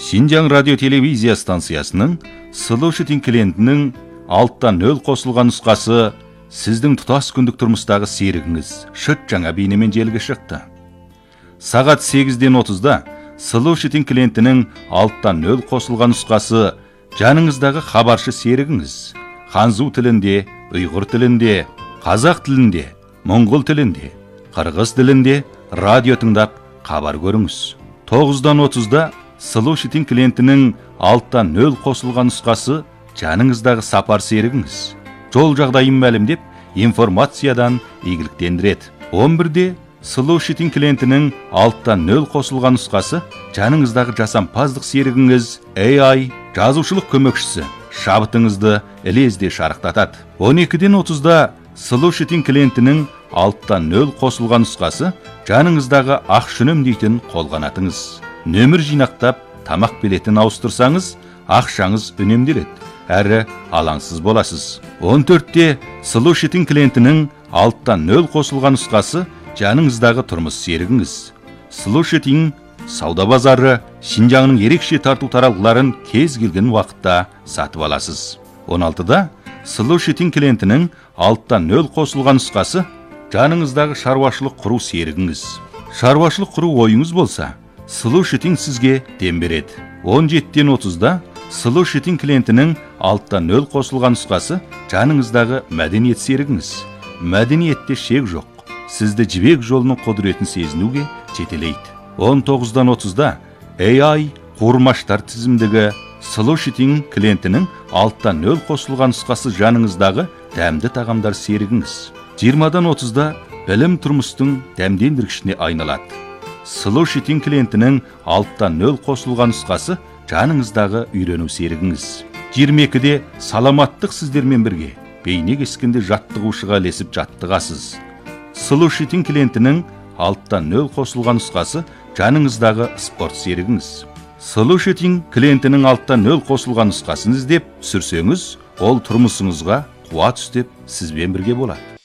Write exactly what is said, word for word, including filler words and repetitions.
Шинжаң радио телевизия станциясының Solution клиентінің алттан нөл қосылған нұсқасы сіздің тұтас күндік тұрмыстағы серігіңіз шыт жаңа бейнемен желіге шықты. Сағат сегізден отызда Solution клиентінің алттан нөл қосылған нұсқасы жаныңыздағы хабаршы серігіңіз ханзу тілінде, ұйғыр тілінде, қазақ тілінде, моңғол тілінде, қырғыз тілінде радио тыңдап хабар көріңіз. тоғыздан отызда Solution клиентінің алттан нөл қосылған нұсқасы жаныңыздағы сапар серігіңіз жол жағдайын мәлімдеп информациядан игіліктендіреді. он бірде Solution клиентінің алттан нөл қосылған нұсқасы жаныңыздағы жасампаздық серігіңіз эй ай жазушылық көмекшісі шабытыңызды ілезде шарықтатады. он екіден отызда Solution клиентінің алттан нөл қосылған нұсқасы жаныңыздағы ақшүнім дейтін қолғанатыңыз. Нөмір жинақтап, тамақ билетін ауыстырсаңыз, ақшаңыз үнемделеді, әрі алаңсыз боласыз. он төртте Solution клиентінің алттан нөл қосылған нұсқасы жаныңыздағы тұрмыс серігіңіз. Solution сауда базары Шинжаңның ерекше тарту таралғыларын кез келген уақытта сатып аласыз. он алтыда Solution клиентінің алттан нөл қосылған нұсқасы жаныңыздағы шаруашылық құру серігіңіз. Шаруашылық құру ойыңыз болса, Solution сізге дем береді. он жетіден отызда Solution клиентінің алттан нөл қосылған нұсқасы жаныңыздағы мәдениет серігіңіз. Мәдениетте шек жоқ. Сізді жібек жолының құдіретін сезінуге жетелейді. он тоғыздан отызда эй ай қуырмаштар тізімдегі Solution клиентінің алттан нөл қосылған нұсқасы жаныңыздағы дәмді тағамдар серігіңіз. жиырмадан отызда білім тұрмыстың дәмдендіргішіне айналады. Solution клиентінің алттан нөл қосылған нұсқасы жаныңыздағы үйрену серігіңіз. жиырма екіде саламаттық сіздермен бірге бейне кескенде жаттығушыға ілесіп жаттығасыз. Solution клиентінің алттан нөл қосылған нұсқасы жаныңыздағы спорт серігіңіз. Solution клиентінің алттан нөл қосылған нұсқасын іздеп түсірсеңіз, ол тұрмысыңызға қуат үстеп сізбен бірге болады.